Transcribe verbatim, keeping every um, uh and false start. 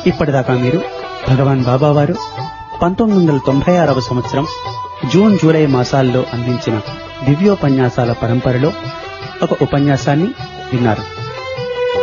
ఇప్పటిదాకా మీరు భగవాన్ బాబా వారు పంతొమ్మిది వందల తొంభై ఆరవ సంవత్సరం జూన్ జూలై మాసాల్లో అందించిన దివ్యోపన్యాసాల పరంపరలో ఒక ఉపన్యాసాన్ని విన్నారు.